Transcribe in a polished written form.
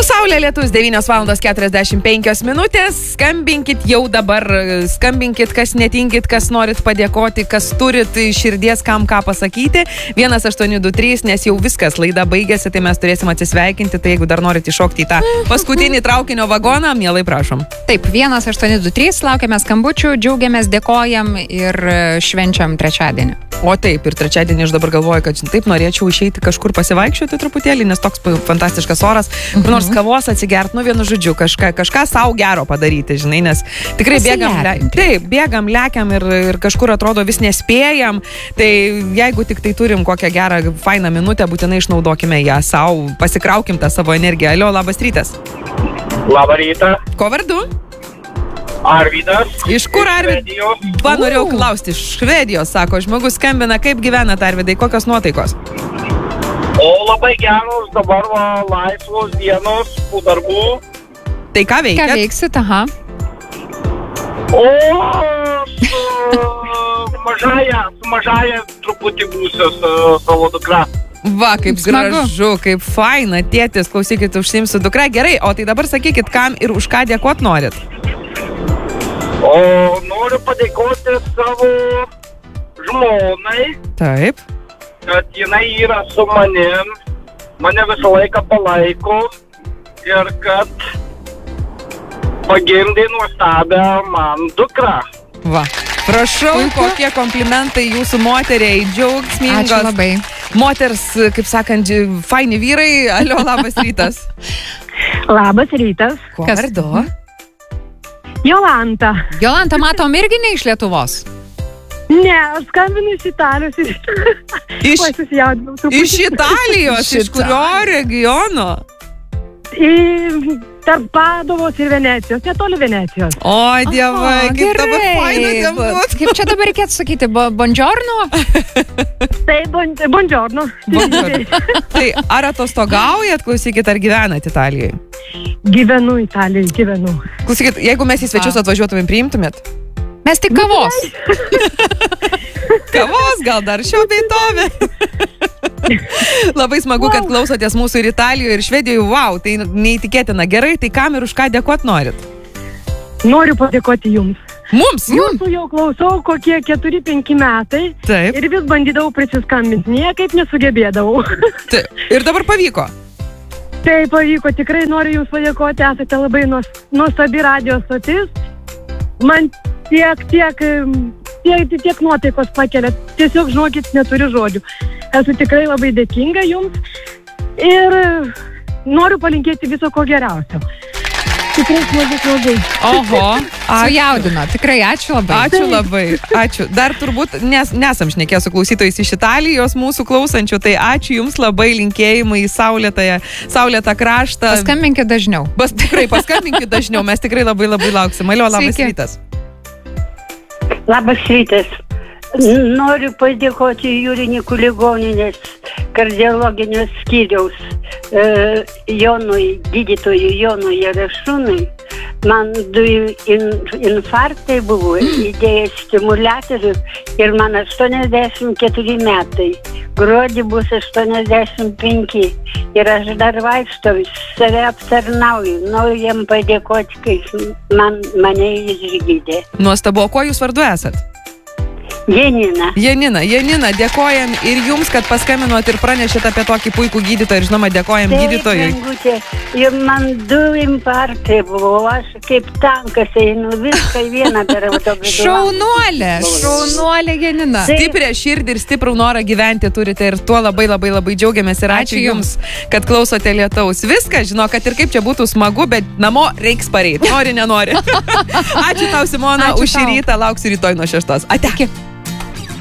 Saulė lietus 9:45 minutės. Skambinkit jau dabar, skambinkit, kas netinkit, kas norit padėkoti, kas turit širdies kam ką pasakyti. 1823, nes jau viskas, laida baigėsi, tai mes turėsim atsisveikinti. Tai jeigu dar norit iššokti į tą paskutinį traukinio vagoną, mielai prašom. Taip, 1823, laukiame skambučių, džiaugiamės, dėkojam ir švenčiam trečiadienį. O taip, ir trečiadienį aš dabar galvoju, kad taip norėčiau išeiti kažkur pasivaikščioti truputėlį, nes toks fantastiškas oras, kur nors kavos atsigert, vienu žodžiu, kažką savo gero padaryti, žinai, nes tikrai bėgam, lekiam ir kažkur atrodo vis nespėjam, tai jeigu tik tai turim kokią gerą, fainą minutę, būtinai išnaudokime ją savo, pasikraukim tą savo energiją. Alio, labas rytas. Labą rytą. Ko vardu? Arvydas. Iš kur Arvydas? Norėjau klausti, iš Švedijos, sako, žmogus skambina, kaip gyvenat, Arvydai, kokios nuotaikos? O labai geros, dabar laisvos dienos po darbų. Tai ką veikiat? Ką veiksit, aha? O, su mažaja truputį būsiu su savo dukra. Va, kaip gražu, kaip faina, tėtis, klausykit, užsiimsiu dukra. Gerai, o tai dabar sakykit, kam ir už ką dėkot norit? O noriu padėkoti savo žmonai. Taip. Kad jinai yra su manim, mane visą laiką palaiko ir kad pagimdė nuostabią man dukrą. Va, prašau, kokie komplimentai jūsų moteriai, džiaugsmingos. Ačiū labai. Moters, kaip sakant, faini vyrai. Alio, labas rytas. Labas rytas. Ko vardu? Jolanta. Jolanta, matom, irgi ne iš Lietuvos. Ne, aš skambinu iš Italijos. Iš Italijos? Iš kurio regiono? Tarp Padovos ir Venecijos, netoli Venecijos. O, dievai, kaip dabar faina būt. Kaip čia dabar reikėtų sakyti, buongiorno? Tai buongiorno. Tai ar atostogaujat, klausykit, ar gyvenat Italijoje? Gyvenu Italijoje, gyvenu. Klausykit, jeigu mes į svečius atvažiuotumėm, priimtumėt? Mes tik kavos. Kavos gal dar šio bei tovė. Labai smagu, kad klausotės mūsų ir Italijoje, ir Švedijoje. Wow, tai neįtikėtina. Gerai, tai kam ir už ką dėkot norit? Noriu padėkoti jums. Mums? Jūsų jau klausau kokie 4-5 metai. Taip. Ir vis bandydavau prisiskambinti. Niekaip nesugebėdavau. Taip. Ir dabar pavyko? Taip, pavyko. Tikrai noriu jums padėkoti. Esate labai nuostabi radijo stotis. Man tiek nuotaikos pakelia. Tiesiog, žinokit, neturiu žodžių. Esu tikrai labai dėkinga jums ir noriu palinkėti viso ko geriausio. Tikrai smagu. Oho, sujaudino. Tikrai ačiū labai. Ačiū labai. Ačiū. Dar turbūt nesam šnekėję su klausytojais iš Italijos mūsų klausančių, tai ačiū jums labai, linkėjimai į saulėtą kraštą. Paskambinkit dažniau. Tikrai paskambinkit dažniau, mes tikrai labai lauksim. Alio, labas rytas. Labas rytas. Noriu padėkoti Jūrininkų ligoninės kardiologinės skyriaus gydytojui Jonui Jarašūnui. Man 2 infarktai buvo, įdėjęs stimuliatorių ir man 84 metai. Gruodį bus 85 ir aš dar vaikštau, save aptarnauju. Noriu jam padėkoti, kaip mane išgydė. Nuostabu, o kuo jūs vardu esat? Janina, dėkojam ir jums, kad paskambinot ir pranešėt apie tokį puikų gydytoją ir žinoma, dėkojam gydytojui. Ir man 2 infarktai buvo, aš kaip tankas einu, viską vieną per autobusą. Šaunuolė Janina. Stiprią širdį ir stiprų norą gyventi turite ir tuo labai džiaugiamės ir ačiū jums, kad klausote lietaus. Viską, žinau, kad ir kaip čia būtų smagu, bet namo reiks pareiti, nori, nenori. Ačiū tau, Simona, už šį rytą, lauksiu rytoj nuo 6. Ate.